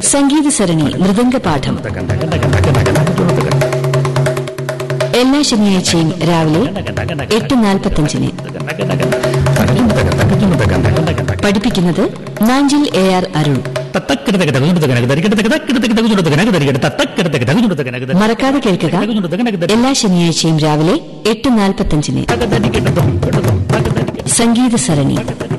സംഗീത സരണി മൃദംഗപാഠം എല്ലാ ശനിയാഴ്ചയും രാവിലെ 8:45 പഠിപ്പിക്കുന്നത് നാഞ്ചിൽ AR അരുൺ. മറക്കാതെ കേൾക്കുക, എല്ലാ ശനിയാഴ്ചയും രാവിലെ 8:45 സംഗീത സരണി.